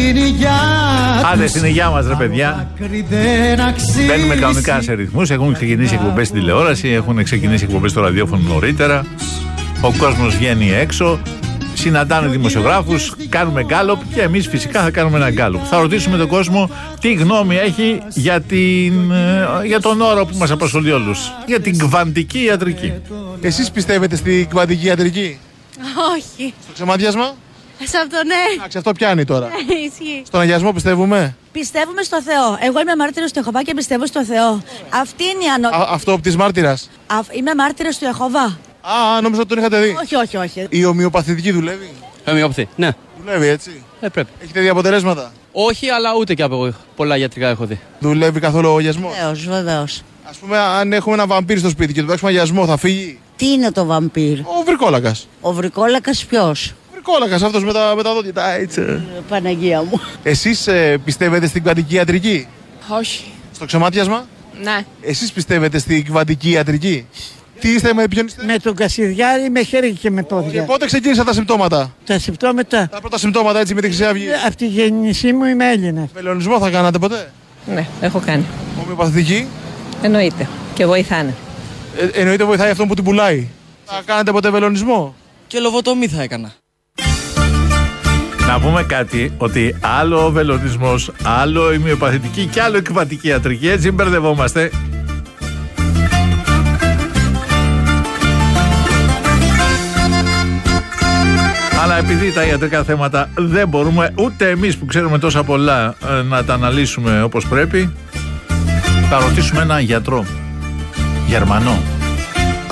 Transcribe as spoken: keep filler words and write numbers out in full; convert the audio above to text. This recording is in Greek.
στην υγειά. Άντε στην υγειά μας ρε παιδιά. Μπαίνουμε κανονικά σε ρυθμούς. Έχουν ξεκινήσει εκπομπές στην τηλεόραση, έχουν ξεκινήσει εκπομπές στο ραδιόφωνο νωρίτερα. Ο κόσμος βγαίνει έξω, συναντάνε δημοσιογράφους, κάνουμε γκάλωπ και εμείς φυσικά θα κάνουμε ένα γκάλωπ. Θα ρωτήσουμε τον κόσμο τι γνώμη έχει για, την, για τον όρο που μας απασχολεί όλους, για την κβαντική ιατρική. Εσείς πιστεύετε στην κβαντική ιατρική? Όχι. Στο ξεμάτιασμα? Σε αυτό ναι. Εντάξει, αυτό πιάνει τώρα. Ναι, ισχύει. Στον αγιασμό πιστεύουμε? Πιστεύουμε στο Θεό. Εγώ είμαι μάρτυρος του Ιεχωβά και πιστεύω στο Θεό. Αυτή είναι η ανώτερη. Αυτό από της μάρτυρας? Είμαι μάρτυρος του Ιεχωβά. Α, νόμιζα ότι τον είχατε δει. Όχι, όχι, όχι. Η ομοιοπαθητική δουλεύει? Ομοιοπαθή, ναι. Δουλεύει έτσι? Ε, πρέπει. Έχετε δει αποτελέσματα? Όχι, αλλά ούτε και από πολλά ιατρικά έχω δει. Δουλεύει καθόλου ο αγιασμός? Βεβαίως, βεβαίως. Ας πούμε, αν έχουμε ένα βαμπύρ στο σπίτι και του παίξουμε αγιασμό, θα φύγει? Τι είναι το βαμπύρ? Ο βρικόλακας. Ο βρικόλακας ποιος? Ο βρικόλακας, αυτός με τα, με τα δόντια. Τα, έτσι. Ε, Παναγία μου. Εσείς ε, πιστεύετε στην κβαντική ιατρική? Όχι. Στο ξεμάτιασμα? Ναι. Εσείς πιστεύετε στην κβαντική ιατρική? Τι είστε, με ποιον είστε? Με τον Κασιδιάρη, με χέρι και με πόδια. Και πότε ξεκίνησαν τα συμπτώματα? Τα συμπτώματα. Τα πρώτα συμπτώματα έτσι με τη Χρυσή Αυγή. Από τη γέννησή μου είμαι Έλληνα. Βελονισμό θα κάνατε ποτέ? Ναι, έχω κάνει. Ομοιοπαθητική? Εννοείται. Και βοηθάνε. Ε, εννοείται βοηθάει αυτόν που την πουλάει. Θα κάνατε ποτέ βελονισμό? Και λοβοτομή θα έκανα. Να πούμε κάτι, ότι άλλο ο βελονισμός, άλλο η μυοπαθητική και άλλο η κβαντική ιατρική, έτσι μπερδευόμαστε. Αλλά επειδή τα ιατρικά θέματα δεν μπορούμε ούτε εμείς που ξέρουμε τόσα πολλά να τα αναλύσουμε όπως πρέπει, θα ρωτήσουμε έναν γιατρό, Γερμανό,